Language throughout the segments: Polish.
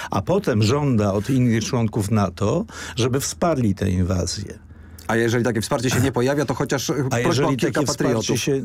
a potem żąda od innych członków NATO, żeby wsparli tę inwazję. A jeżeli takie wsparcie się nie pojawia, to chociaż prośba o jeżeli kilka takie patriotów. wsparcie się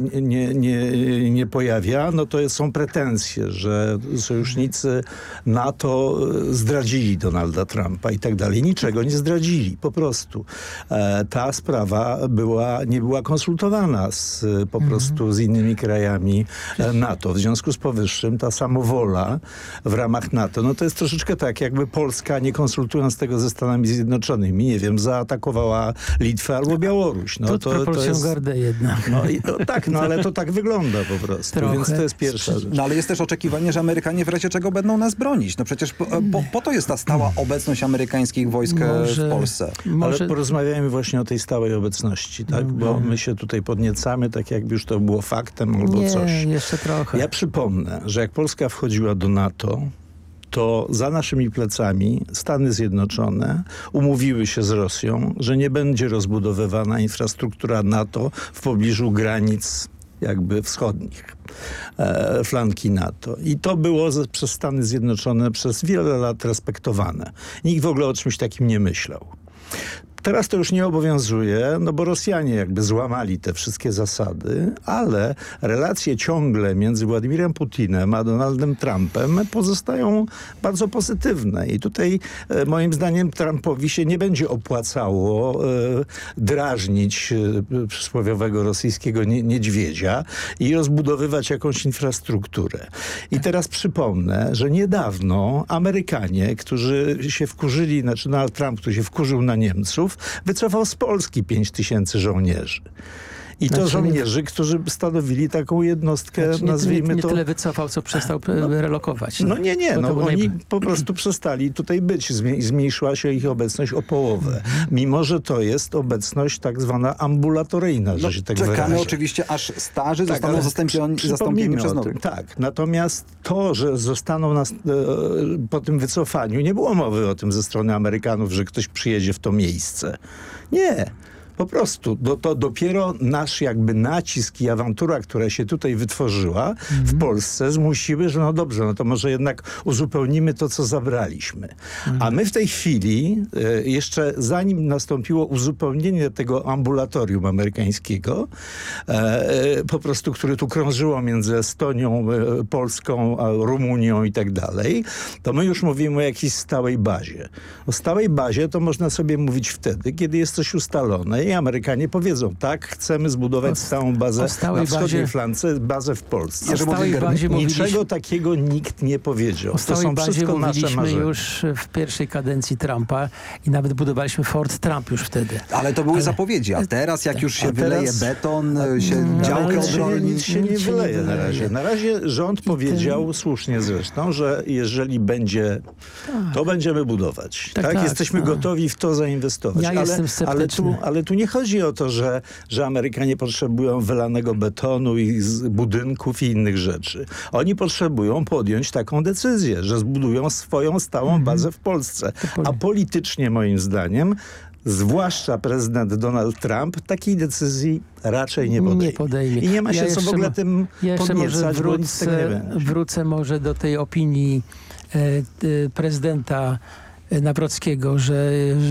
nie pojawia, no to są pretensje, że sojusznicy NATO zdradzili Donalda Trumpa i tak dalej. Niczego nie zdradzili, po prostu. Ta sprawa nie była konsultowana po prostu z innymi krajami NATO. W związku z powyższym ta samowola w ramach NATO, no to jest troszeczkę tak, jakby Polska, nie konsultując tego ze Stanami Zjednoczonymi, nie wiem, zaatakowała Litwę albo Białoruś. No, to jest gardę jednak. No, tak, no ale to tak wygląda po prostu, Trochę. więc to jest pierwsza rzecz. No ale jest też oczekiwanie, że Amerykanie w razie czego będą nas bronić. No przecież po to jest ta stała obecność amerykańskich wojsk w Polsce. Ale porozmawiajmy właśnie o tej stałej obecności, tak? Bo my się tutaj podniecamy, tak jakby już to było faktem albo coś. Nie, jeszcze trochę. Ja przypomnę, że jak Polska wchodziła do NATO, to za naszymi plecami Stany Zjednoczone umówiły się z Rosją, że nie będzie rozbudowywana infrastruktura NATO w pobliżu granic jakby wschodnich, flanki NATO. I to było przez Stany Zjednoczone przez wiele lat respektowane. Nikt w ogóle o czymś takim nie myślał. Teraz to już nie obowiązuje, no bo Rosjanie jakby złamali te wszystkie zasady, ale relacje ciągle między Władimirem Putinem a Donaldem Trumpem pozostają bardzo pozytywne. I tutaj moim zdaniem Trumpowi się nie będzie opłacało drażnić przysłowiowego rosyjskiego niedźwiedzia i rozbudowywać jakąś infrastrukturę. I teraz przypomnę, że niedawno Amerykanie, którzy się wkurzyli, znaczy Donald Trump, który się wkurzył na Niemców, wycofał z Polski 5000 żołnierzy. I to żołnierzy, którzy stanowili taką jednostkę, nazwijmy nie to... Nie tyle wycofał, co przestał relokować. No nie. No, oni po prostu przestali tutaj być. Zmniejszyła się ich obecność o połowę. Mimo, że to jest obecność tak zwana ambulatoryjna, że się tak wyrażę. Czekamy oczywiście, aż starzy zostaną zastąpieni przez nowych. Tak. Natomiast to, że zostaną nas po tym wycofaniu, nie było mowy o tym ze strony Amerykanów, że ktoś przyjedzie w to miejsce. Nie. Po prostu. To dopiero nasz jakby nacisk i awantura, która się tutaj wytworzyła w Polsce, zmusiły, że no dobrze, no to może jednak uzupełnimy to, co zabraliśmy. A my w tej chwili, jeszcze zanim nastąpiło uzupełnienie tego ambulatorium amerykańskiego, po prostu, które tu krążyło między Estonią, Polską, Rumunią i tak dalej, to my już mówimy o jakiejś stałej bazie. O stałej bazie to można sobie mówić wtedy, kiedy jest coś ustalone i Amerykanie powiedzą, tak, chcemy zbudować stałą bazę na wschodniej flance, bazę w Polsce. O stałej bazie Niczego takiego nikt nie powiedział. O stałej to są bazie wszystko nasze mówiliśmy marzenia. już w pierwszej kadencji Trumpa i nawet budowaliśmy Fort Trump już wtedy. Ale to były zapowiedzi, a teraz jak już się wyleje beton, działkę nic się nie wyleje na razie. Na razie rząd powiedział, słusznie zresztą, że jeżeli będzie, to będziemy budować. Tak, jesteśmy gotowi w to zainwestować. Ja jestem sceptyczny. Ale tu nie chodzi o to, że Amerykanie potrzebują wylanego betonu i budynków i innych rzeczy. Oni potrzebują podjąć taką decyzję, że zbudują swoją stałą bazę w Polsce. A politycznie moim zdaniem, zwłaszcza prezydent Donald Trump, takiej decyzji raczej nie podejmie. I nie ma się co w ogóle tym podniecać, bo nic z tego nie będzie. Wrócę może do tej opinii prezydenta Nawrockiego, że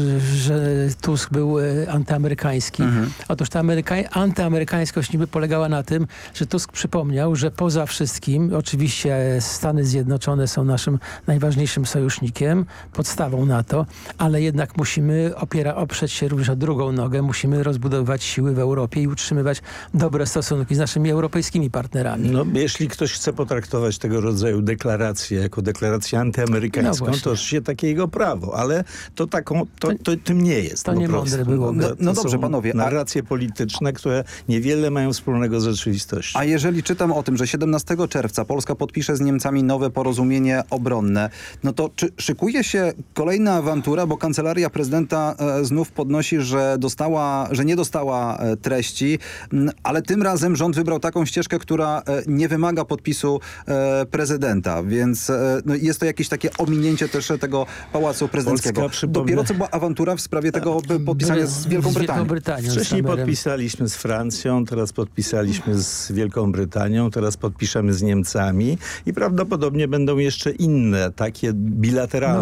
Tusk był antyamerykański. Otóż ta antyamerykańskość niby polegała na tym, że Tusk przypomniał, że poza wszystkim, oczywiście Stany Zjednoczone są naszym najważniejszym sojusznikiem, podstawą NATO, ale jednak musimy oprzeć się również o drugą nogę, musimy rozbudowywać siły w Europie i utrzymywać dobre stosunki z naszymi europejskimi partnerami. No, jeśli ktoś chce potraktować tego rodzaju deklarację jako deklarację antyamerykańską, to oczywiście takie jego prawo. Ale to tym nie jest. To nie mądre było. No dobrze, panowie. Narracje polityczne, które niewiele mają wspólnego z rzeczywistością. A jeżeli czytam o tym, że 17 czerwca Polska podpisze z Niemcami nowe porozumienie obronne, no to czy szykuje się kolejna awantura, bo kancelaria prezydenta znów podnosi, że nie dostała treści, ale tym razem rząd wybrał taką ścieżkę, która nie wymaga podpisu prezydenta, więc jest to jakieś takie ominięcie też tego pałacu prezydenckiego. Dopiero co była awantura w sprawie tego podpisania z Wielką Brytanią. Wcześniej podpisaliśmy z Francją, teraz podpisaliśmy z Wielką Brytanią, teraz podpiszemy z Niemcami i prawdopodobnie będą jeszcze inne takie bilateralne